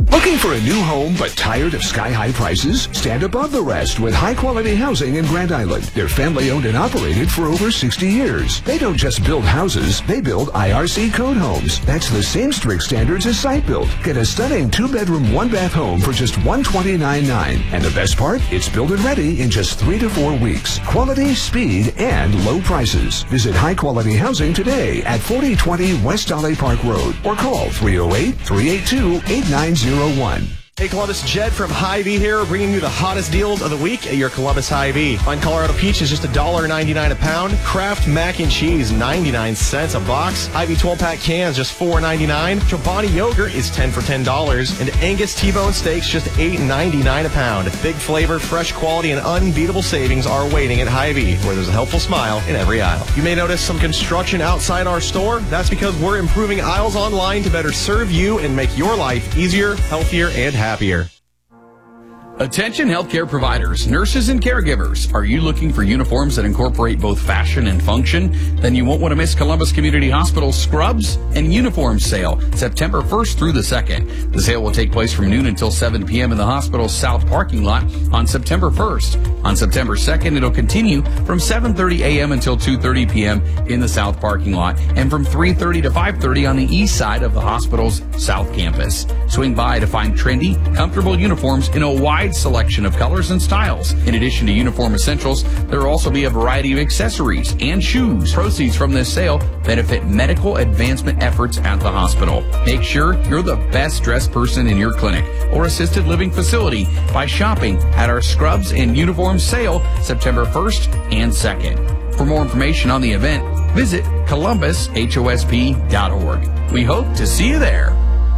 Looking for a new home but tired of sky-high prices? Stand above the rest with high-quality housing in Grand Island. They're family-owned and operated for over 60 years. They don't just build houses, they build IRC code homes. That's the same strict standards as Site Built. Get a stunning 2-bedroom, 1-bath home for just $129,900. And the best part? It's built and ready in just 3 to 4 weeks. Quality, speed, and low prices. Visit High Quality Housing today at 4020 West Dolly Park Road or call 308-382-8901. Hey Columbus, Jed from Hy-Vee here, bringing you the hottest deals of the week at your Columbus Hy-Vee. Find Colorado Peach is just $1.99 a pound. Kraft Mac and Cheese, 99 cents a box. Hy-Vee 12-pack cans, just $4.99. Chobani Yogurt is 10 for $10. And Angus T-Bone Steaks, just $8.99 a pound. Big flavor, fresh quality, and unbeatable savings are waiting at Hy-Vee, where there's a helpful smile in every aisle. You may notice some construction outside our store. That's because we're improving aisles online to better serve you and make your life easier, healthier, and happier. Attention healthcare providers, nurses, and caregivers. Are you looking for uniforms that incorporate both fashion and function? Then you won't want to miss Columbus Community Hospital's Scrubs and Uniforms Sale, September 1st through the 2nd. The sale will take place from noon until 7 p.m. in the hospital's south parking lot on September 1st. On September 2nd, it'll continue from 7:30 a.m. until 2:30 p.m. in the south parking lot and from 3:30 to 5:30 on the east side of the hospital's south campus. Swing by to find trendy, comfortable uniforms in a wide selection of colors and styles. In addition to uniform essentials, there will also be a variety of accessories and shoes. Proceeds from this sale benefit medical advancement efforts at the hospital. Make sure you're the best dressed person in your clinic or assisted living facility by shopping at our Scrubs and Uniforms Sale September 1st and 2nd. For more information on the event, visit columbus.hosp.org. We hope to see you there.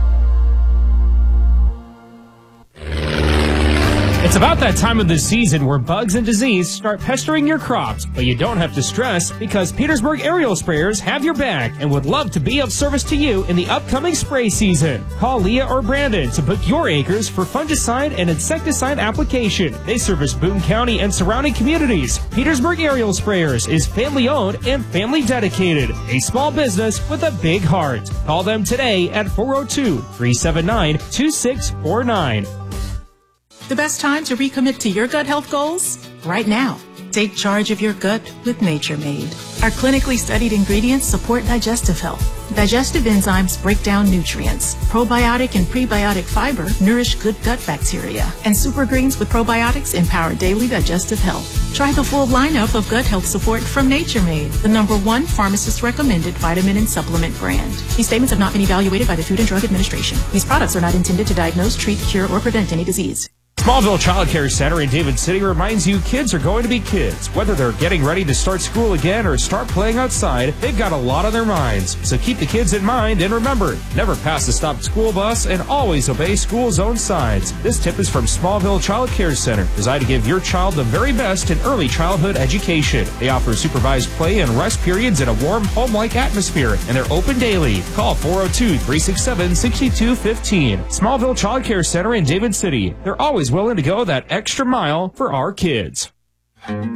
It's about that time of the season where bugs and disease start pestering your crops, but you don't have to stress because Petersburg Aerial Sprayers have your back and would love to be of service to you in the upcoming spray season. Call Leah or Brandon to book your acres for fungicide and insecticide application. They service Boone County and surrounding communities. Petersburg Aerial Sprayers is family owned and family dedicated, a small business with a big heart. Call them today at 402-379-2649. The best time to recommit to your gut health goals? Right now. Take charge of your gut with Nature Made. Our clinically studied ingredients support digestive health. Digestive enzymes break down nutrients. Probiotic and prebiotic fiber nourish good gut bacteria. And super greens with probiotics empower daily digestive health. Try the full lineup of gut health support from Nature Made, the #1 pharmacist-recommended vitamin and supplement brand. These statements have not been evaluated by the Food and Drug Administration. These products are not intended to diagnose, treat, cure, or prevent any disease. Smallville Child Care Center in David City reminds you kids are going to be kids. Whether they're getting ready to start school again or start playing outside, they've got a lot on their minds. So keep the kids in mind and remember, never pass the stopped school bus and always obey school zone signs. This tip is from Smallville Child Care Center, designed to give your child the very best in early childhood education. They offer supervised play and rest periods in a warm, home-like atmosphere, and they're open daily. Call 402-367-6215. Smallville Child Care Center in David City. They're always willing to go that extra mile for our kids.